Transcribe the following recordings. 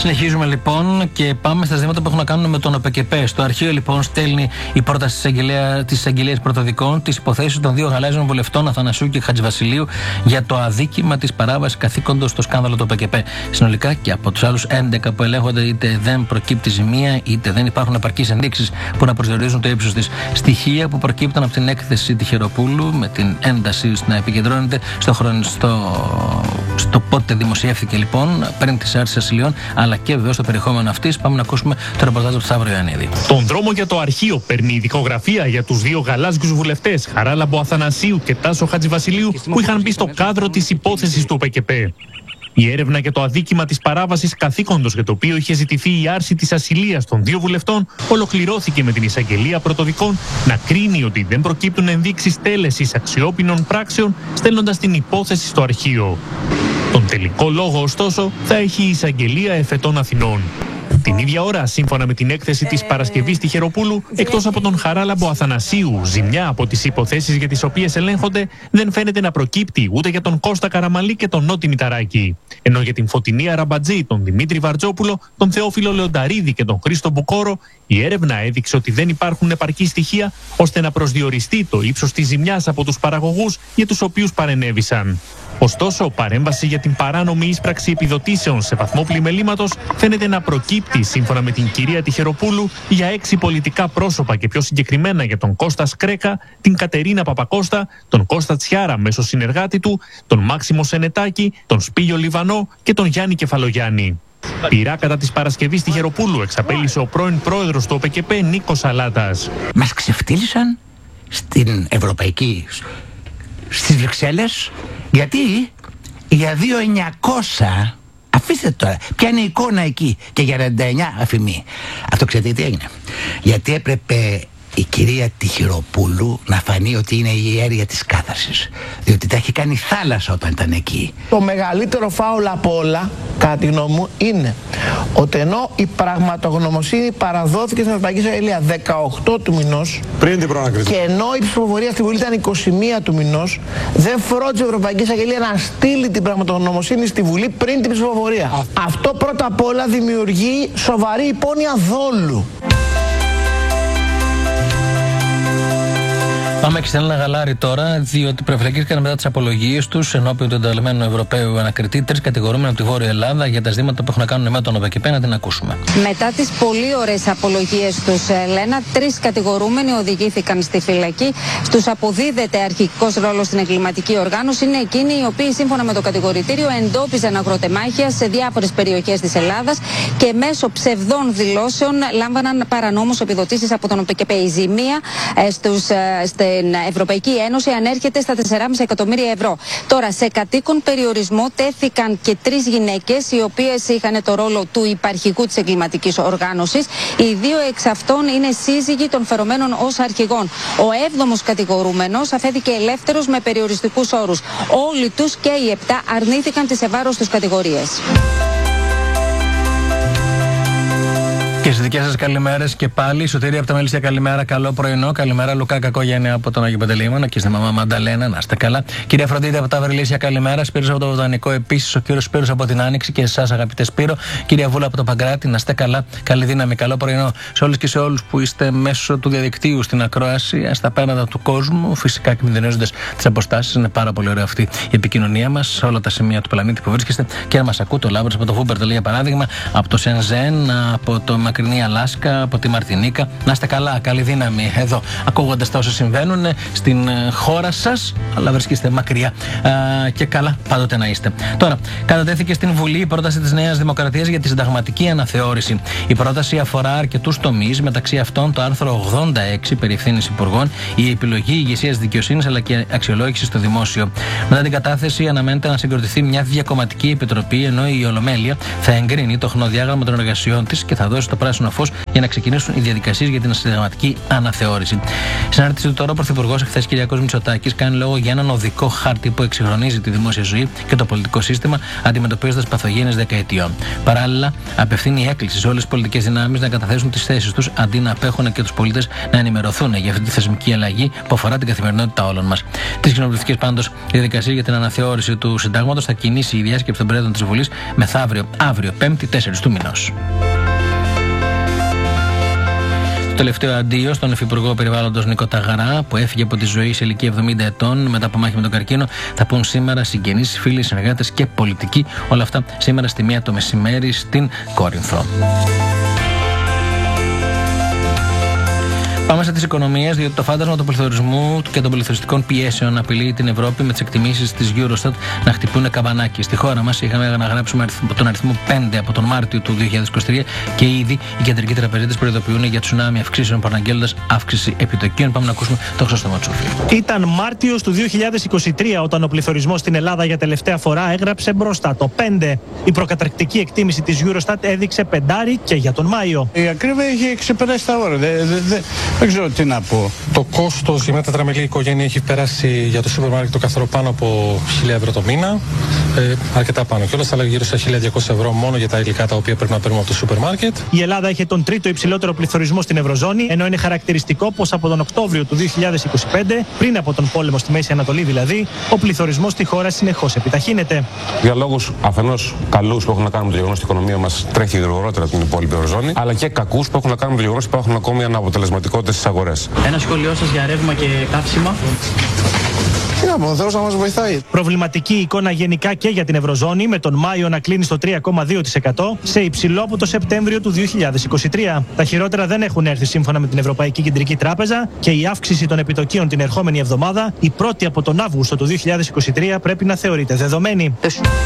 Συνεχίζουμε λοιπόν και πάμε στα ζητήματα που έχουν να κάνουν με τον ΟΠΕΚΕΠΕ. Στο αρχείο λοιπόν στέλνει η πρόταση της εισαγγελίας πρωτοδικών τις υποθέσεις των δύο γαλάζιων βουλευτών Αθανασίου και Χατζηβασιλείου για το αδίκημα της παράβασης καθήκοντος στο σκάνδαλο του ΟΠΕΚΕΠΕ. Συνολικά και από τους άλλους 11 που ελέγχονται, είτε δεν προκύπτει ζημία, είτε δεν υπάρχουν επαρκείς ενδείξεις που να προσδιορίζουν το ύψος της. Στοιχεία που προκύπτουν από την έκθεση Τυχεροπούλου, με την ένταση να επικεντρώνεται στο πότε δημοσιεύθηκε λοιπόν, πριν τις άρσεις ασυλιών, αλλά και βεβαίως το περιεχόμενο αυτής. Πάμε να ακούσουμε το ρεπορτάζ του Σταύρου Ιωαννίδη. Τον δρόμο για το αρχείο παίρνει η δικογραφία για τους δύο γαλάζιους βουλευτές Χαράλαμπο Αθανασίου και Τάσο Χατζηβασιλείου που είχαν μπει στο κάδρο της υπόθεσης του ΟΠΕΚΕΠΕ. Η έρευνα για το αδίκημα της παράβασης καθήκοντος, για το οποίο είχε ζητηθεί η άρση της ασυλίας των δύο βουλευτών, ολοκληρώθηκε με την εισαγγελία πρωτοδικών να κρίνει ότι δεν προκύπτουν ενδείξεις τέλεσης αξιόπινων πράξεων, στέλνοντας την υπόθεση στο αρχείο. Τον τελικό λόγο, ωστόσο, θα έχει η εισαγγελία Εφετών Αθηνών. Την ίδια ώρα, σύμφωνα με την έκθεση της Παρασκευής Τυχεροπούλου, εκτός από τον Χαράλαμπο Αθανασίου, ζημιά από τις υποθέσεις για τις οποίες ελέγχονται δεν φαίνεται να προκύπτει ούτε για τον Κώστα Καραμαλή και τον Νότι Μηταράκη. Ενώ για την Φωτεινή Αραμπατζή, τον Δημήτρη Βαρτζόπουλο, τον Θεόφιλο Λεονταρίδη και τον Χρήστο Μπουκόρο, η έρευνα έδειξε ότι δεν υπάρχουν επαρκή στοιχεία ώστε να προσδιοριστεί το ύψος της ζημιάς από τους παραγωγούς για τους οποίους παρενέβησαν. Ωστόσο, παρέμβαση για την παράνομη ίσπραξη επιδοτήσεων σε βαθμό πλημελήματος φαίνεται να προκύπτει, σύμφωνα με την κυρία Τυχεροπούλου, για 6 πολιτικά πρόσωπα και πιο συγκεκριμένα για τον Κώστα Σκρέκα, την Κατερίνα Παπακώστα, τον Κώστα Τσιάρα μέσω συνεργάτη του, τον Μάξιμο Σενετάκη, τον Σπύλιο Λιβανό και τον Γιάννη Κεφαλογιάννη. Πειρά κατά της Παρασκευής Τυχεροπούλου εξαπέλυσε ο πρώην πρόεδρος του ΟΠΕΚΕΠΕ Νίκος Σαλάτας. Μας ξεφτύλισαν στην Ευρωπαϊκή, στις Βρυξέλλες. Γιατί? Για 2.900. Αφήστε τώρα. Ποια είναι η εικόνα εκεί? Και για 49 αφημί. Αυτό ξέρετε τι έγινε? Γιατί έπρεπε η κυρία Τυχεροπούλου να φανεί ότι είναι η ιέρια της κάθαρσης. Διότι τα έχει κάνει θάλασσα όταν ήταν εκεί. Το μεγαλύτερο φάουλ από όλα, κατά τη γνώμη μου, είναι ότι ενώ η πραγματογνωμοσύνη παραδόθηκε στην Ευρωπαϊκή Εισαγγελία 18 του μηνός, πριν την προανακρίση, και ενώ η ψηφοφορία στη Βουλή ήταν 21 του μηνός, δεν φρόντισε η Ευρωπαϊκή Εισαγγελία να στείλει την πραγματογνωμοσύνη στη Βουλή πριν την ψηφοφορία. Αυτό πρώτα απ' όλα δημιουργεί σοβαρή υπόνοια δόλου. Πάμε και στην Έλληνα Γαλάρη τώρα, διότι προφυλακίστηκαν μετά τις απολογίες τους ενώπιον του εντολμένου Ευρωπαίου ανακριτή 3 κατηγορούμενοι από τη Βόρεια Ελλάδα για τα ζητήματα που έχουν να κάνουν με τον ΟΠΕΚΕΠΕ. Να την ακούσουμε. Μετά τις πολύ ωραίες απολογίες τους, Λένα, 3 κατηγορούμενοι οδηγήθηκαν στη φυλακή. Στους αποδίδεται αρχικός ρόλος στην εγκληματική οργάνωση. Είναι εκείνοι οι οποίοι, σύμφωνα με το κατηγορητήριο, εντόπιζαν αγροτεμάχια σε διάφορες περιοχές της Ελλάδας και μέσω ψευδών δηλώσεων λάμβαναν παρανόμως επιδοτήσεις από τον ΟΠΕΚΕΠΕ. Η ζημία στην Ευρωπαϊκή Ένωση ανέρχεται στα 4,5 εκατομμύρια ευρώ. Τώρα, σε κατοίκον περιορισμό τέθηκαν και 3 γυναίκες, οι οποίες είχαν το ρόλο του υπαρχικού της εγκληματικής οργάνωσης. Οι 2 εξ αυτών είναι σύζυγοι των φερομένων ως αρχηγών. Ο 7ος κατηγορούμενος αφέθηκε ελεύθερος με περιοριστικούς όρους. Όλοι τους και οι 7 αρνήθηκαν τις ευάρος τους κατηγορίες. Και στις δικές σας καλημέρες και πάλι. Σωτηρία από τα Μελισσία, καλημέρα, καλό πρωινό. Καλημέρα, Λουκά Κακόγεννη από τον Άγιο Παντελεήμονα και στη μαμά Μανταλένα, να είστε καλά. Κυρία Φροντίδη από τα Βρυλίσια, καλημέρα. Σπύρος από το Βοτανικό, επίσης ο κύριος Σπύρος από την Άνοιξη και εσάς, αγαπητέ Σπύρο. Κυρία Βούλα από το Παγκράτη, να είστε καλά. Καλή δύναμη, καλό πρωινό σε όλες και σε όλους που είστε μέσω του διαδικτύου στην ακρόαση, στα πέραντα του κόσμου. Φυσικά κινδυνεύοντας τις αποστάσεις. Είναι πάρα πολύ ωραία αυτή η επικοινωνία μας σε όλα τα σημεία του πλανήτη που βρίσκεστε και να μας ακούτε. Ο Λάμπρος από το Βούμπερτελ, για παράδειγμα, από το Σενζέν, από το μακρινή Αλάσκα, από τη Μαρτινίκα. Να είστε καλά, καλή δύναμη εδώ, ακούγοντας τα όσα συμβαίνουν στην χώρα σας, αλλά βρίσκεστε μακριά και καλά πάντοτε να είστε. Τώρα, κατατέθηκε στην Βουλή η πρόταση της Νέας Δημοκρατίας για τη συνταγματική αναθεώρηση. Η πρόταση αφορά αρκετούς τομείς, μεταξύ αυτών το άρθρο 86 περί ευθύνης υπουργών, η επιλογή ηγεσίας δικαιοσύνης αλλά και αξιολόγηση στο δημόσιο. Μετά την κατάθεση, αναμένεται να συγκροτηθεί μια διακομματική επιτροπή, ενώ η Ολομέλεια θα εγκρίνει το χρονοδιάγραμμα των εργασιών της και θα δώσει το πράσινο πράσινο φως για να ξεκινήσουν οι διαδικασίες για την συνταγματική αναθεώρηση. Στην συνάρτηση του τώρα, ο Πρωθυπουργός εχθές Κυριάκος Μητσοτάκης κάνει λόγο για έναν οδικό χάρτη που εξυγχρονίζει τη δημόσια ζωή και το πολιτικό σύστημα, αντιμετωπίζοντας παθογένειες δεκαετιών. Παράλληλα, απευθύνει έκκληση σε όλες τις πολιτικές δυνάμεις να καταθέσουν τις θέσεις τους, αντί να απέχουν και τους πολίτες να ενημερωθούν για αυτή τη θεσμική αλλαγή που αφορά την καθημερινότητα όλων μας. Τις κοινοβουλευτικές πάντως διαδικασίες για την αναθεώρηση του συντάγματος θα κινήσει η διάσκεψη των Προέδρων της Βουλής μεθαύριο, αύριο, 5η 4 του μηνός. Το τελευταίο αντίο στον Υφυπουργό Περιβάλλοντος Νίκο Ταγαρά, που έφυγε από τη ζωή σε ηλικία 70 ετών μετά από μάχη με τον καρκίνο, θα πούν σήμερα συγγενείς, φίλοι, συνεργάτες και πολιτικοί. Όλα αυτά σήμερα στη 1 το μεσημέρι στην Κόρινθο. Πάμε στις οικονομίες, διότι το φάντασμα του πληθωρισμού και των πληθωριστικών πιέσεων απειλεί την Ευρώπη με τις εκτιμήσεις της Eurostat να χτυπούν καμπανάκι. Στη χώρα μας είχαμε αναγράψουμε τον αριθμό 5 από τον Μάρτιο του 2023 και ήδη οι κεντρικοί τραπεζίτες προειδοποιούν για τσουνάμι αυξήσεων, παραγγέλλοντας αύξηση επιτοκίων. Πάμε να ακούσουμε τον Χρήστο Τσούφη. Ήταν Μάρτιος του 2023 όταν ο πληθωρισμός στην Ελλάδα για τελευταία φορά έγραψε μπροστά το 5. Η προκαταρκτική εκτίμηση της Eurostat έδειξε 5 και για τον Μάιο. Η ακρίβεια έχει ξεπεράσει τα όρια. Δεν ξέρω τι να πω. Το κόστος για μια τετραμελή οικογένεια έχει περάσει για το σούπερ μάρκετ το καθαρό πάνω από 1.000 ευρώ το μήνα. Αρκετά πάνω κιόλας, αλλά γύρω στα 1.200 ευρώ μόνο για τα υλικά τα οποία πρέπει να παίρνουμε από το σούπερ μάρκετ. Η Ελλάδα είχε τον τρίτο υψηλότερο πληθωρισμό στην Ευρωζώνη, ενώ είναι χαρακτηριστικό πως από τον Οκτώβριο του 2025, πριν από τον πόλεμο στη Μέση Ανατολή δηλαδή, ο πληθωρισμός στη χώρα συνεχώς επιταχύνεται. Για λόγους αφενός καλούς που έχουν να κάνουν με το γεγονός ότι η οικονομία μας τρέχει γρηγορότερα από την υπόλοιπη Ευρωζώνη, αλλά και κακούς που έχουν να κάνουν με το γεγονός ότι υπάρχουν ακόμη αναποτελεσματικότητες στις αγορές. Ένα σχόλιο σας για ρεύμα και καύσιμα. Ο Θεός να μας βοηθάει. Προβληματική εικόνα γενικά και για την Ευρωζώνη, με τον Μάιο να κλείνει στο 3,2%, σε υψηλό από το Σεπτέμβριο του 2023. Τα χειρότερα δεν έχουν έρθει σύμφωνα με την Ευρωπαϊκή Κεντρική Τράπεζα και η αύξηση των επιτοκίων την ερχόμενη εβδομάδα, η πρώτη από τον Αύγουστο του 2023, πρέπει να θεωρείται δεδομένη.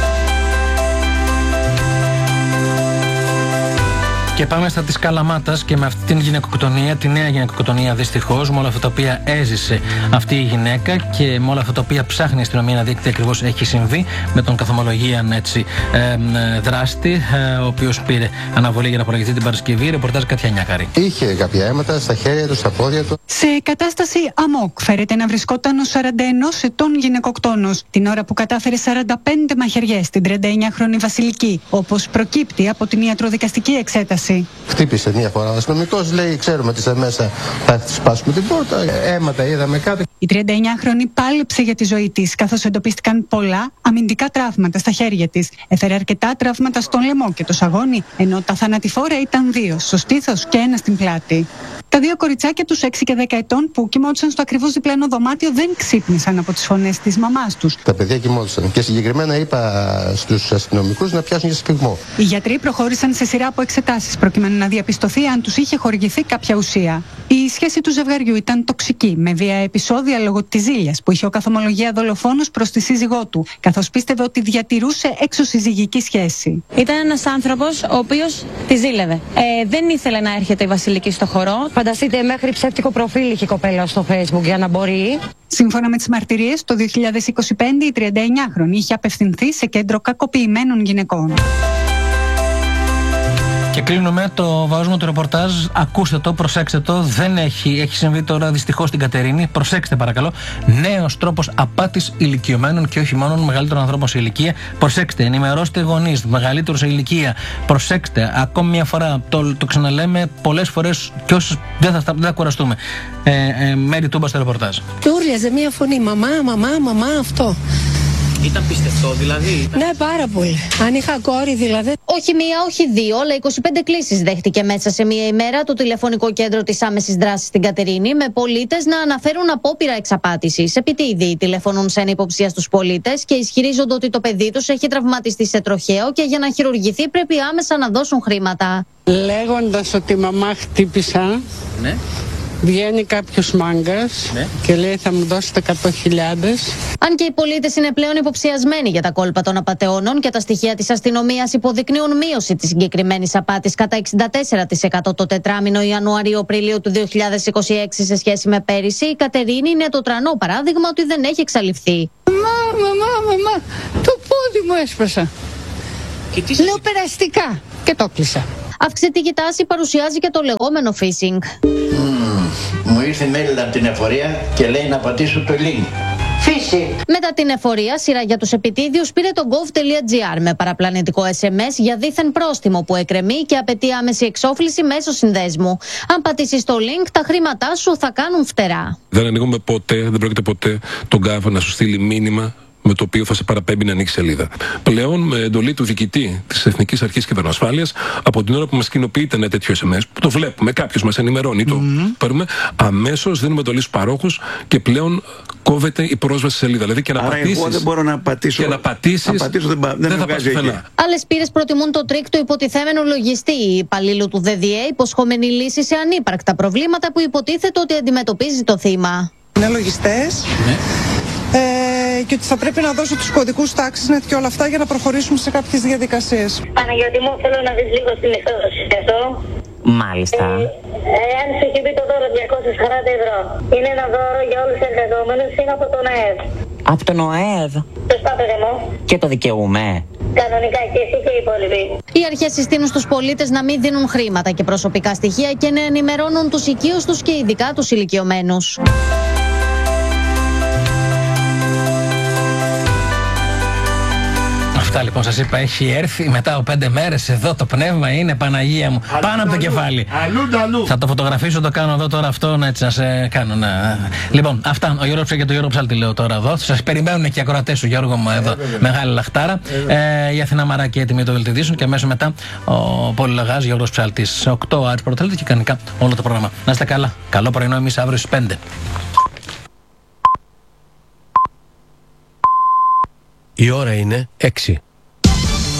Και πάμε στα της Καλαμάτας και με αυτή την γυναικοκτονία, τη νέα γυναικοκτονία δυστυχώς, με όλα αυτά τα οποία έζησε αυτή η γυναίκα και με όλα αυτά τα οποία ψάχνει η αστυνομία να δει τι ακριβώς έχει συμβεί, με τον καθομολογίαν δράστη, ο οποίος πήρε αναβολή για να προηγηθεί την Παρασκευή. Ρεπορτάζ Κατιά Νιάκαρη. Είχε κάποια αίματα στα χέρια του, στα πόδια του. Σε κατάσταση αμόκ φέρεται να βρισκόταν ο 41 ετών γυναικοκτόνος την ώρα που κατάφερε 45 μαχαιριές στην 39χρονη Βασιλική, όπως προκύπτει από την ιατροδικαστική εξέταση. Χτύπησε μία φορά ο αστυνομικός, λέει: ξέρουμε ότι σε μέσα θα σπάσουμε την πόρτα. Αίματα είδαμε κάτω. Η 39χρονη πάλεψε για τη ζωή της, καθώς εντοπίστηκαν πολλά αμυντικά τραύματα στα χέρια της. Έφερε αρκετά τραύματα στον λαιμό και το σαγόνι, ενώ τα θανατηφόρα ήταν 2, στο στήθος και 1 στην πλάτη. Τα 2 κοριτσάκια τους 6 και 10 ετών που κοιμόντουσαν στο ακριβώς διπλανό δωμάτιο δεν ξύπνησαν από τις φωνές της μαμάς τους. Τα παιδιά κοιμόντουσαν και συγκεκριμένα είπα στους αστυνομικούς να πιάσουν για σφυγμό. Οι γιατροί προχώρησαν σε σειρά από εξετάσεις προκειμένου να διαπιστωθεί αν τους είχε χορηγηθεί κάποια ουσία. Η σχέση του ζευγαριού ήταν τοξική, με βία επεισόδια λόγω της ζήλιας που είχε ο καθομολογία δολοφόνος προς τη σύζυγό του, καθώς πίστευε ότι διατηρούσε εξωσυζυγική σχέση. Ήταν ένας άνθρωπος ο οποίος τη ζήλευε. Δεν ήθελε να έρχεται η Βασιλική στο χορό. Φανταστείτε, μέχρι ψεύτικο προφίλ είχε η κοπέλα στο Facebook για να μπορεί. Σύμφωνα με τις μαρτυρίες, το 2025 η 39χρονη είχε απευθυνθεί σε κέντρο κακοποιημένων γυναικών. Και κλείνουμε το βάζουμε το ρεπορτάζ. Ακούστε το, προσέξτε το. Δεν έχει συμβεί τώρα δυστυχώς στην Κατερίνη. Προσέξτε παρακαλώ. Νέος τρόπος απάτης ηλικιωμένων και όχι μόνο μεγαλύτερων ανθρώπων σε ηλικία. Προσέξτε, ενημερώστε γονείς, μεγαλύτερους σε ηλικία. Προσέξτε, ακόμη μια φορά. Το ξαναλέμε πολλές φορές και όσους δεν θα κουραστούμε. Μέρη Τούμπα στο ρεπορτάζ. Και ούρλιαζε μια φωνή. Μαμά, αυτό. Ήταν πιστευτό δηλαδή? Ναι, πάρα πολύ. Αν είχα κόρη δηλαδή. Όχι μία, όχι δύο, αλλά 25 κλήσεις δέχτηκε μέσα σε μία ημέρα το τηλεφωνικό κέντρο της άμεσης δράσης στην Κατερίνη, με πολίτες να αναφέρουν απόπειρα εξαπάτησης. Επιτίδιοι τηλεφωνούν σε ανυποψία στους πολίτες και ισχυρίζονται ότι το παιδί τους έχει τραυματιστεί σε τροχαίο και για να χειρουργηθεί πρέπει άμεσα να δώσουν χρήματα. Λέγοντας ότι μαμά χτύπησα. Ναι. Βγαίνει κάποιος μάγκας και λέει θα μου δώσετε 100.000. Αν και οι πολίτες είναι πλέον υποψιασμένοι για τα κόλπα των απατεώνων και τα στοιχεία της αστυνομίας υποδεικνύουν μείωση της συγκεκριμένης απάτης κατά 64% το τετράμινο Ιανουαρίου-Απριλίου του 2026 σε σχέση με πέρυσι, η Κατερίνη είναι το τρανό παράδειγμα ότι δεν έχει εξαλειφθεί. Μαμά, το πόδι μου έσπασα. Λέω περαστικά και το κλείσα. Αυξητική τάση παρουσιάζει και το λεγόμενο phishing. Μου ήρθε mail από την εφορία και λέει να πατήσω το link. Μετά την εφορία, σειρά για τους επιτίδιους πήρε το gov.gr με παραπλανητικό SMS για δίθεν πρόστιμο που εκκρεμεί και απαιτεί άμεση εξόφληση μέσω συνδέσμου. Αν πατήσεις το link, τα χρήματά σου θα κάνουν φτερά. Δεν ανοίγουμε ποτέ, δεν πρόκειται ποτέ τον γκάβο να σου στείλει μήνυμα με το οποίο θα σε παραπέμπει να ανοίξει σελίδα. Πλέον, με εντολή του διοικητή της Εθνικής Αρχής Κυβερνοασφάλειας, από την ώρα που μας κοινοποιείται ένα τέτοιο SMS, που το βλέπουμε, κάποιος μας ενημερώνει, το παίρνουμε, αμέσως δίνουμε εντολή στους παρόχους και πλέον κόβεται η πρόσβαση στη σελίδα. Δηλαδή και να πατήσεις. Εγώ δεν μπορώ να πατήσω. Και να πατήσεις. Δεν θα πας πουθενά. Άλλες πύρες προτιμούν το τρίκ του υποτιθέμενου λογιστή ή υπαλλήλου του ΔΔΕ, υποσχόμενη λύση σε ανύπαρκτα προβλήματα που υποτίθεται ότι αντιμετωπίζει το θύμα. Είναι λογιστές. Ναι. Και ότι θα πρέπει να δώσω τους κωδικούς τάξης και όλα αυτά για να προχωρήσουμε σε κάποιες διαδικασίες. Παναγιώτη μου, θέλω να δεις λίγο στην εξόδωση αυτό. Μάλιστα. Εάν σου έχει πει το δώρο 240 ευρώ, είναι ένα δώρο για όλους τους εργαζόμενους, είναι από τον ΑΕΔ. Από τον ΟΕΔ. Σωστά, παιδί μου. Και το δικαιούμαι. Κανονικά και εσύ και οι υπόλοιποι. Οι αρχές συστήνουν στους πολίτες να μην δίνουν χρήματα και προσωπικά στοιχεία και να ενημερώνουν τους οικείους τους και ειδικά τους ηλικιωμένους. Αυτά λοιπόν σας είπα, έχει έρθει μετά από 5 μέρες εδώ το πνεύμα είναι Παναγία μου πάνω από το κεφάλι. Θα το φωτογραφίσω, το κάνω εδώ τώρα αυτό έτσι να σε κάνω να... Λοιπόν, αυτά, ο Γιώργος Ψάλτη και το Γιώργο Ψάλτη λέω τώρα εδώ. Σας περιμένουν και οι ακροατές σου Γιώργο μου εδώ, μεγάλη λαχτάρα. Η Αθηνά Μαράκη έτοιμη το βελτιδίσουν και αμέσως μετά ο Πολυλαγάς Γιώργος Ψάλτης 8 Άρης Πρωτέλτη και κανονικά όλο το πρόγραμμα. Να είστε καλά, καλό πρωινό, εμείς αύριο στις 5. Η ώρα είναι 6.